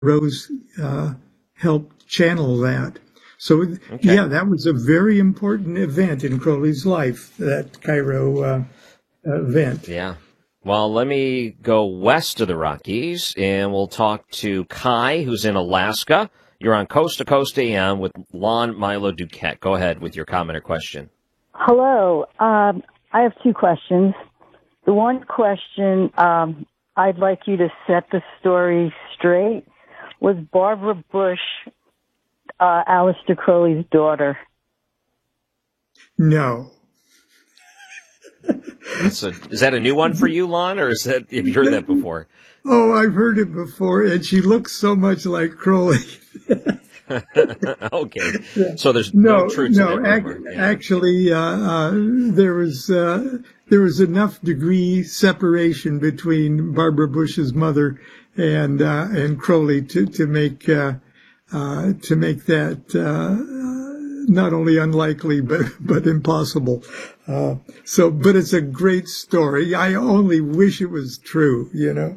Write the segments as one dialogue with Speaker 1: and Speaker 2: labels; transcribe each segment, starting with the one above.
Speaker 1: Rose helped channel that. So,
Speaker 2: Okay.
Speaker 1: yeah, that was a very important event in Crowley's life, that Cairo event.
Speaker 2: Yeah. Well, let me go west of the Rockies, and we'll talk to Kai, who's in Alaska. You're on Coast to Coast AM with Lon Milo Duquette. Go ahead with your comment or question.
Speaker 3: Hello. I have two questions. The one question, I'd like you to set the story straight. Was Barbara Bush Aleister Crowley's daughter?
Speaker 1: No.
Speaker 2: Is that a new one for you, Lon, or have you heard that before?
Speaker 1: Oh, I've heard it before, and she looks so much like Crowley.
Speaker 2: Okay. So there's no truth to that rumor.
Speaker 1: Actually, there was enough degree separation between Barbara Bush's mother and Crowley to make that not only unlikely but impossible. But it's a great story. I only wish it was true, you know.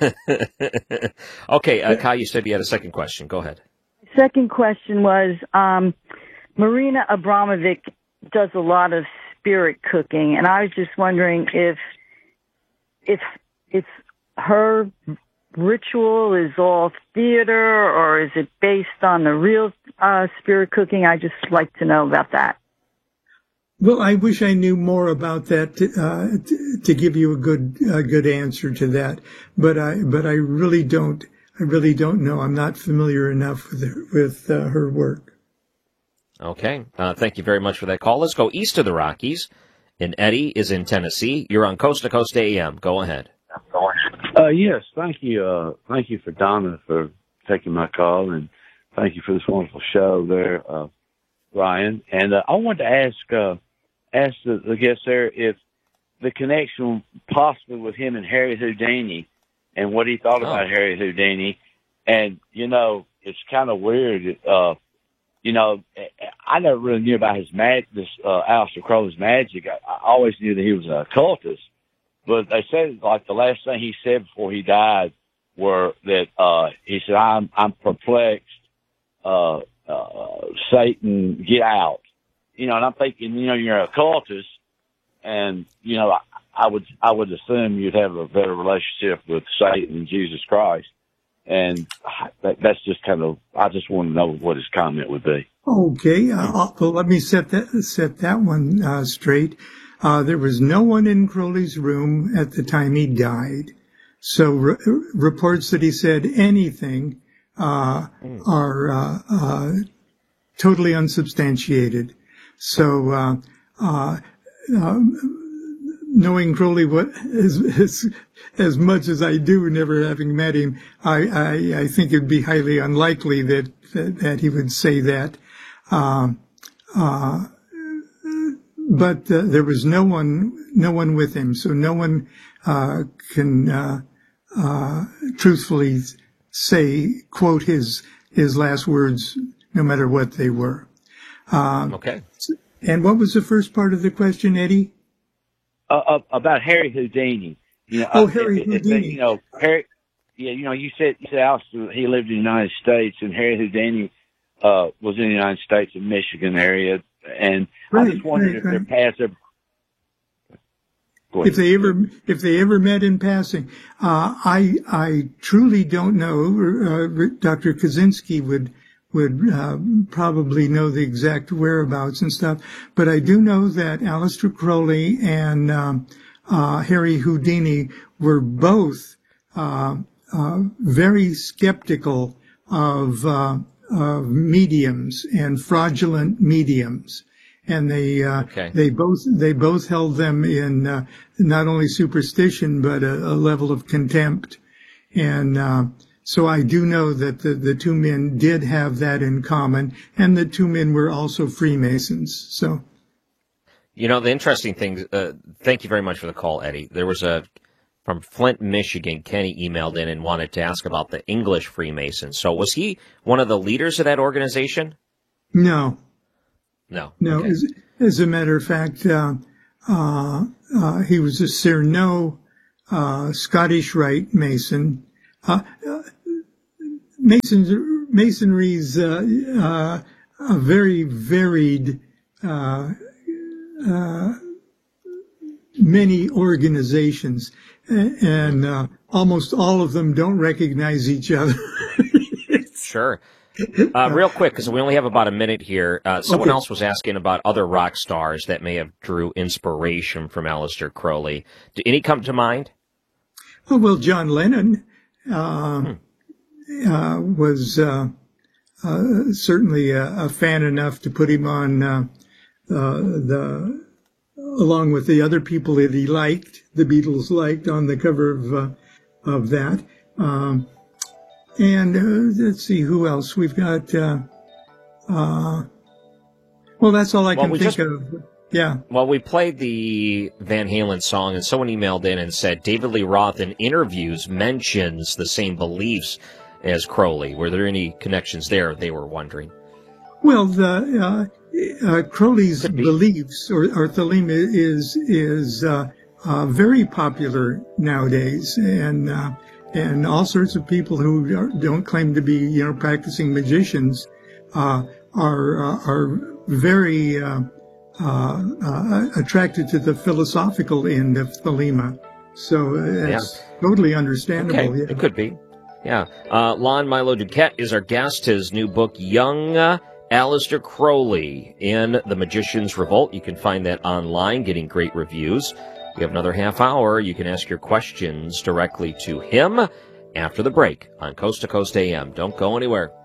Speaker 2: Okay, Kai, you said you had a second question. Go ahead.
Speaker 3: Second question was, Marina Abramovic does a lot of spirit cooking, and I was just wondering if her ritual is all theater, or is it based on the real spirit cooking? I just like to know about that.
Speaker 1: Well, I wish I knew more about that to give you a good answer to that, but I really don't. I really don't know. I'm not familiar enough with her work.
Speaker 2: Okay. Thank you very much for that call. Let's go east of the Rockies. And Eddie is in Tennessee. You're on Coast to Coast AM. Go ahead.
Speaker 4: Yes, thank you. Thank you for Donna for taking my call, and thank you for this wonderful show there, Ryan. And I wanted to ask the guest there if the connection possibly with him and Harry Houdini and what he thought about Harry Houdini. And, you know, it's kind of weird. You know, I never really knew about his Aleister Crowley's magic. I always knew that he was an occultist. But they said, like, the last thing he said before he died were that he said, I'm perplexed. Satan, get out. You know, and I'm thinking, you know, you're an occultist, and, you know, I would assume you'd have a better relationship with Satan and Jesus Christ. And that's just kind of, I just want to know what his comment would be.
Speaker 1: Okay. Well, let me set that one straight. There was no one in Crowley's room at the time he died. So reports that he said anything are totally unsubstantiated. So knowing Crowley as much as I do, never having met him, I think it'd be highly unlikely that he would say that. But there was no one with him, so no one can truthfully quote his last words, no matter what they were.
Speaker 2: Okay.
Speaker 1: And what was the first part of the question, Eddie?
Speaker 4: About Harry Houdini. You know,
Speaker 1: Harry Houdini.
Speaker 4: You know, Harry. Yeah, you know, you said Aleister, he lived in the United States, and Harry Houdini was in the United States, in Michigan area, and I just wondered if their paths ever.
Speaker 1: If they ever met in passing, I truly don't know. Dr. Kaczynski would probably know the exact whereabouts and stuff, but I do know that Aleister Crowley and Harry Houdini were both very skeptical of mediums and fraudulent mediums. And they both held them in not only superstition but a level of contempt. And so I do know that the two men did have that in common, and the two men were also Freemasons. So,
Speaker 2: you know, the interesting thing. Thank you very much for the call, Eddie. There was from Flint, Michigan. Kenny emailed in and wanted to ask about the English Freemasons. So, was he one of the leaders of that organization?
Speaker 1: No.
Speaker 2: Okay.
Speaker 1: As a matter of fact, he was a Cernot Scottish Rite Mason. Masonry's a very varied, many organizations, and almost all of them don't recognize each other.
Speaker 2: Sure. Real quick, because we only have about a minute here. Someone else was asking about other rock stars that may have drew inspiration from Aleister Crowley. Do any come to mind?
Speaker 1: Oh, well, John Lennon was certainly a fan enough to put him on along with the other people that he liked, the Beatles liked, on the cover of that. And let's see who else we've got. Well, that's all I can think of. Yeah.
Speaker 2: Well, we played the Van Halen song, and someone emailed in and said David Lee Roth in interviews mentions the same beliefs as Crowley. Were there any connections there? They were wondering.
Speaker 1: Well, Crowley's beliefs or Thelema is very popular nowadays, and all sorts of people who don't claim to be, practicing magicians, are very attracted to the philosophical end of Thelema. So it's totally understandable.
Speaker 2: Okay, yeah. It could be. Yeah. Lon Milo Duquette is our guest. His new book, Young Aleister Crowley in The Magician's Revolt. You can find that online, getting great reviews. We have another half hour. You can ask your questions directly to him after the break on Coast to Coast AM. Don't go anywhere.